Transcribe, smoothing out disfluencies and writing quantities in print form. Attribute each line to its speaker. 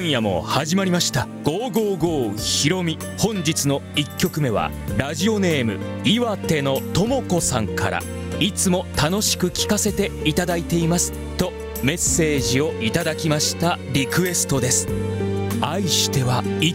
Speaker 1: 今夜も始まりました555ひろみ。本日の1曲目はラジオネーム岩手のともこさんから、いつも楽しく聞かせていただいていますとメッセージをいただきましたリクエストです。愛しては